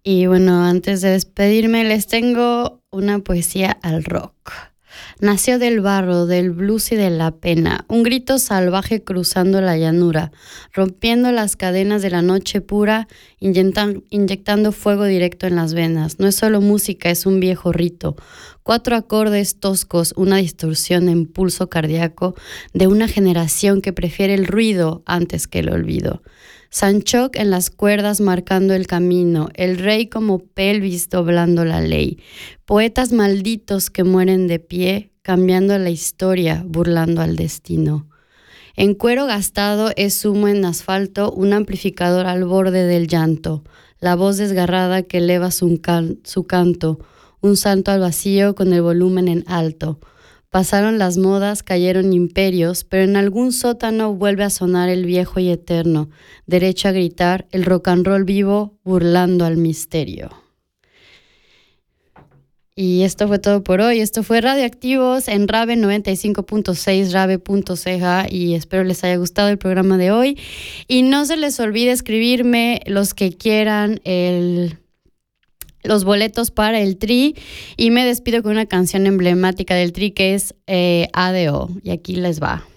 Y bueno, antes de despedirme, les tengo una poesía al rock. Nació del barro, del blues y de la pena, un grito salvaje cruzando la llanura, rompiendo las cadenas de la noche pura, inyectando fuego directo en las venas. No es solo música, es un viejo rito. 4 acordes toscos, una distorsión en pulso cardíaco de una generación que prefiere el ruido antes que el olvido. Sanchoc en las cuerdas marcando el camino, el rey como pelvis doblando la ley. Poetas malditos que mueren de pie, cambiando la historia, burlando al destino. En cuero gastado es humo en asfalto, un amplificador al borde del llanto. La voz desgarrada que eleva su canto, un salto al vacío con el volumen en alto. Pasaron las modas, cayeron imperios, pero en algún sótano vuelve a sonar el viejo y eterno, derecho a gritar el rock and roll vivo, burlando al misterio. Y esto fue todo por hoy. Esto fue Radioactivos en Rave 95.6, rave.ceja, y espero les haya gustado el programa de hoy. Y no se les olvide escribirme los que quieran los boletos para el Tri, y me despido con una canción emblemática del Tri que es ADO, y aquí les va.